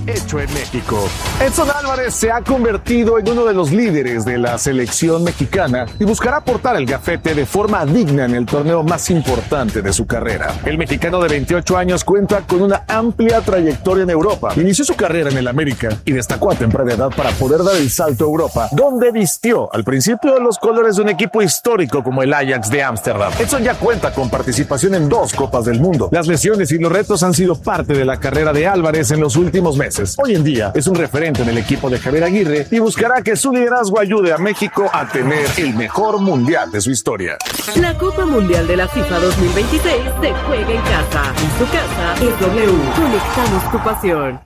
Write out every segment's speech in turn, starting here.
hecho en México. Edson Álvarez se ha convertido en uno de los líderes de la selección mexicana y buscará portar el gafete de forma digna en el torneo más importante de su carrera. El mexicano de 28 años cuenta con una amplia trayectoria en Europa. Inició su carrera en el América y destacó a temprana edad para poder dar el salto a Europa, donde vistió al principio los colores de un equipo histórico como el Ajax de Ámsterdam. Edson ya cuenta con participación en 2 Copas del Mundo. Las lesiones y los retos han sido parte de la carrera de Álvarez en los últimos meses. Hoy en día es un referente en el equipo de Javier Aguirre y buscará que su liderazgo ayude a México a tener el mejor mundial de su historia. La Copa Mundial de la FIFA 2026 se juega en casa. En tu casa es W. Conectamos tu pasión.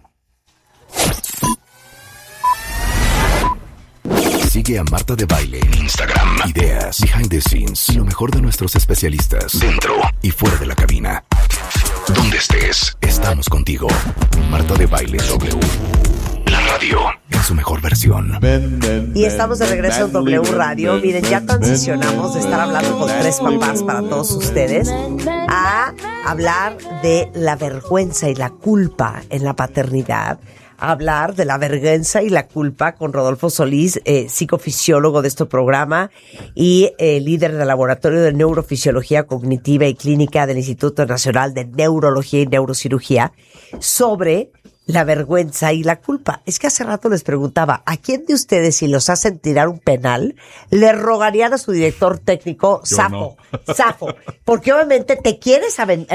Sigue a Marta de Baile en Instagram. Ideas, behind the scenes y lo mejor de nuestros especialistas dentro y fuera de la cabina. Donde estés, estamos contigo. Marta de Baile W. La radio en su mejor versión. Y estamos de regreso en W Radio. Miren, ya transicionamos de estar hablando con 3 papás para todos ustedes a hablar de la vergüenza y la culpa en la paternidad. A hablar de la vergüenza y la culpa con Rodolfo Solís, psicofisiólogo de este programa y líder del Laboratorio de Neurofisiología Cognitiva y Clínica del Instituto Nacional de Neurología y Neurocirugía, sobre la vergüenza y la culpa. Es que hace rato les preguntaba, ¿a quién de ustedes, si los hacen tirar un penal, le rogarían a su director técnico zafo? Porque obviamente te quieres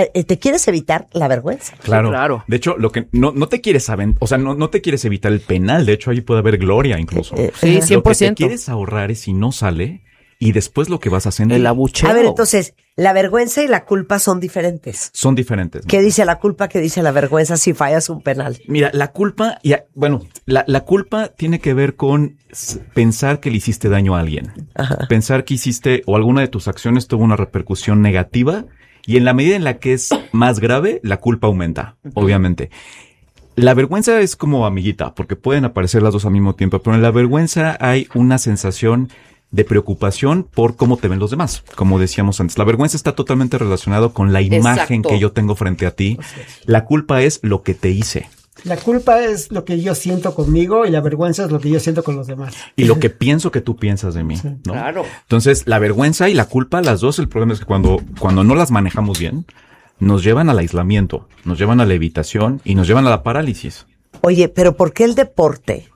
evitar la vergüenza. Claro. Sí, claro. De hecho, lo que no te quieres no te quieres evitar el penal. De hecho, ahí puede haber gloria incluso. Sí, 100%. Lo que te quieres ahorrar es si no sale y después lo que vas haciendo. El abucheo. A ver, entonces, la vergüenza y la culpa son diferentes. Son diferentes, ¿no? ¿Qué dice la culpa? ¿Qué dice la vergüenza si fallas un penal? Mira, la culpa, la culpa tiene que ver con pensar que le hiciste daño a alguien. Ajá. Pensar que hiciste o alguna de tus acciones tuvo una repercusión negativa y en la medida en la que es más grave, la culpa aumenta, obviamente. La vergüenza es como amiguita, porque pueden aparecer las dos al mismo tiempo, pero en la vergüenza hay una sensación de preocupación por cómo te ven los demás, como decíamos antes. La vergüenza está totalmente relacionado con la imagen que yo tengo frente a ti. La culpa es lo que te hice. La culpa es lo que yo siento conmigo y la vergüenza es lo que yo siento con los demás. Y lo que pienso que tú piensas de mí, ¿no? Claro. Entonces, la vergüenza y la culpa, las dos, el problema es que cuando no las manejamos bien, nos llevan al aislamiento, nos llevan a la evitación y nos llevan a la parálisis. Oye, pero ¿por qué el deporte,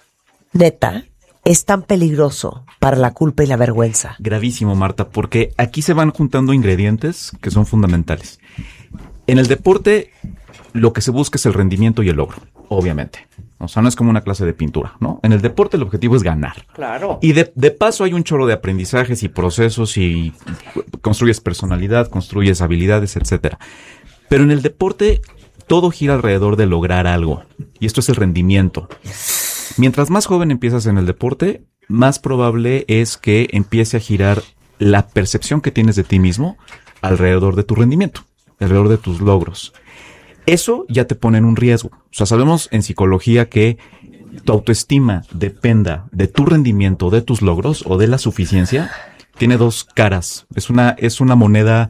neta, es tan peligroso para la culpa y la vergüenza? Gravísimo, Marta, porque aquí se van juntando ingredientes que son fundamentales. En el deporte, lo que se busca es el rendimiento y el logro, obviamente. O sea, no es como una clase de pintura, ¿no? En el deporte el objetivo es ganar. Claro. Y de paso hay un chorro de aprendizajes y procesos y construyes personalidad, construyes habilidades, etcétera. Pero en el deporte todo gira alrededor de lograr algo. Y esto es el rendimiento. Mientras más joven empiezas en el deporte, más probable es que empiece a girar la percepción que tienes de ti mismo alrededor de tu rendimiento, alrededor de tus logros. Eso ya te pone en un riesgo. O sea, sabemos en psicología que tu autoestima dependa de tu rendimiento, de tus logros o de la suficiencia. Tiene dos caras. Es una moneda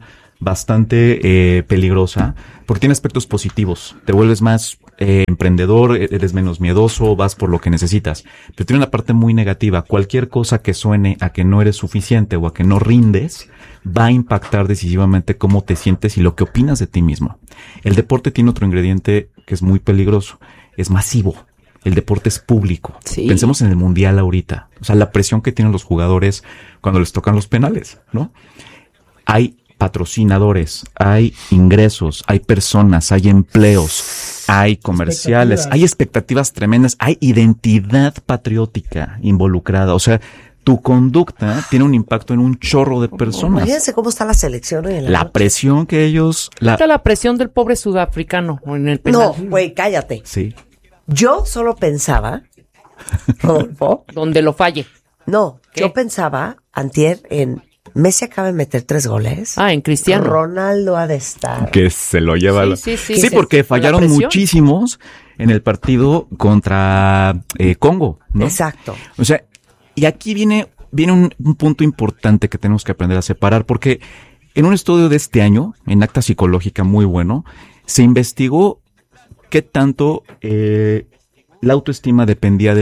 bastante peligrosa porque tiene aspectos positivos. Te vuelves más emprendedor, eres menos miedoso, vas por lo que necesitas. Pero tiene una parte muy negativa. Cualquier cosa que suene a que no eres suficiente o a que no rindes va a impactar decisivamente cómo te sientes y lo que opinas de ti mismo. El deporte tiene otro ingrediente que es muy peligroso. Es masivo. El deporte es público. Sí. Pensemos en el mundial ahorita. O sea, la presión que tienen los jugadores cuando les tocan los penales, ¿no? Hay patrocinadores, hay ingresos, hay personas, hay empleos, hay comerciales, hay expectativas tremendas, hay identidad patriótica involucrada. O sea, tu conducta tiene un impacto en un chorro de personas. Imagínense cómo está la selección hoy en la presión que ellos... Está la presión del pobre sudafricano en el penal. No, güey, cállate. Sí. Yo solo pensaba, Rodolfo. Donde lo falle. No, ¿qué? Yo pensaba, antier, en Messi acaba de meter 3 goles. En Cristiano. Ronaldo ha de estar. Que se lo lleva. Sí, porque fallaron muchísimos en el partido contra Congo, ¿no? Exacto. O sea, y aquí viene un punto importante que tenemos que aprender a separar, porque en un estudio de este año, en Acta Psicológica muy bueno, se investigó qué tanto la autoestima dependía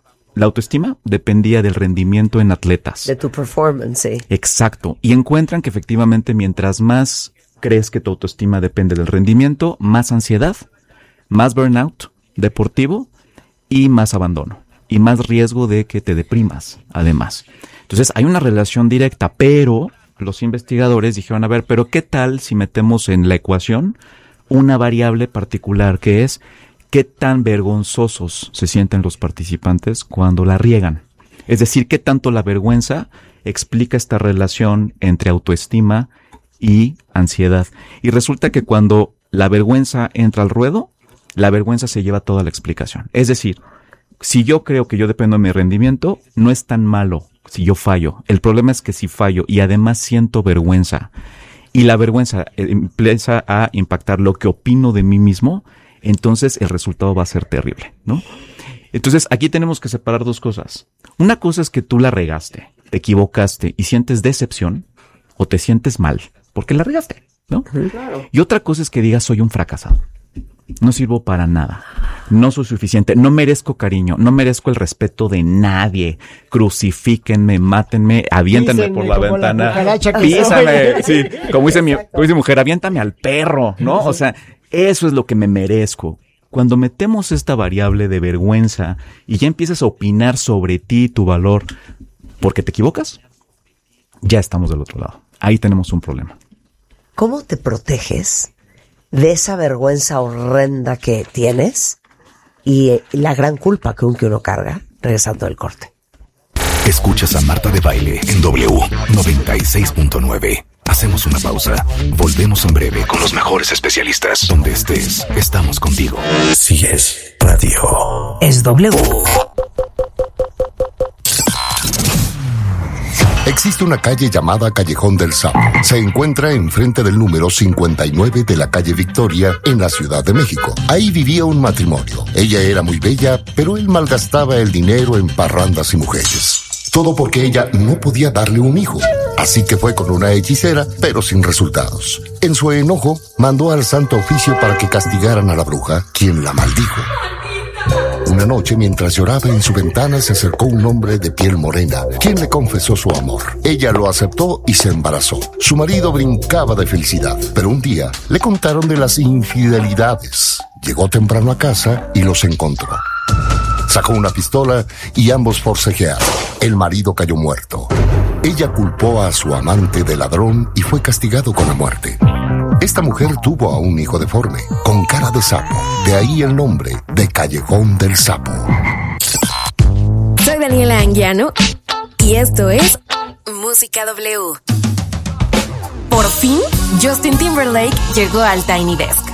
del rendimiento en atletas. De tu performance, sí. Exacto. Y encuentran que efectivamente mientras más crees que tu autoestima depende del rendimiento, más ansiedad, más burnout deportivo y más abandono. Y más riesgo de que te deprimas, además. Entonces, hay una relación directa, pero los investigadores dijeron, a ver, pero ¿qué tal si metemos en la ecuación una variable particular que es qué tan vergonzosos se sienten los participantes cuando la riegan? Es decir, qué tanto la vergüenza explica esta relación entre autoestima y ansiedad. Y resulta que cuando la vergüenza entra al ruedo, la vergüenza se lleva toda la explicación. Es decir, si yo creo que yo dependo de mi rendimiento, no es tan malo si yo fallo. El problema es que si fallo y además siento vergüenza, y la vergüenza empieza a impactar lo que opino de mí mismo, entonces el resultado va a ser terrible, ¿no? Entonces aquí tenemos que separar dos cosas. Una cosa es que tú la regaste, te equivocaste y sientes decepción o te sientes mal porque la regaste, ¿no? Claro. Y otra cosa es que digas soy un fracasado. No sirvo para nada, no soy suficiente, no merezco cariño, no merezco el respeto de nadie, crucifíquenme, mátenme, aviéntenme por la ventana, písame, sí, como dice mi mujer, aviéntame al perro, ¿no? O sea, eso es lo que me merezco. Cuando metemos esta variable de vergüenza y ya empiezas a opinar sobre ti y tu valor porque te equivocas, ya estamos del otro lado. Ahí tenemos un problema. ¿Cómo te proteges de esa vergüenza horrenda que tienes y la gran culpa que uno carga regresando del corte? Escuchas a Marta de Baile en W 96.9. Hacemos una pausa. Volvemos en breve con los mejores especialistas. Donde estés, estamos contigo. Si es radio, es W. Existe una calle llamada Callejón del Sapo. Se encuentra enfrente del número 59 de la calle Victoria, en la Ciudad de México. Ahí vivía un matrimonio. Ella era muy bella, pero él malgastaba el dinero en parrandas y mujeres. Todo porque ella no podía darle un hijo. Así que fue con una hechicera, pero sin resultados. En su enojo, mandó al Santo Oficio para que castigaran a la bruja, quien la maldijo. Una noche, mientras lloraba en su ventana, se acercó un hombre de piel morena, quien le confesó su amor. Ella lo aceptó y se embarazó. Su marido brincaba de felicidad, pero un día le contaron de las infidelidades. Llegó temprano a casa y los encontró. Sacó una pistola y ambos forcejearon. El marido cayó muerto. Ella culpó a su amante de ladrón y fue castigado con la muerte. Esta mujer tuvo a un hijo deforme, con cara de sapo. De ahí el nombre de Callejón del Sapo. Soy Daniela Anguiano y esto es Música W. Por fin, Justin Timberlake llegó al Tiny Desk.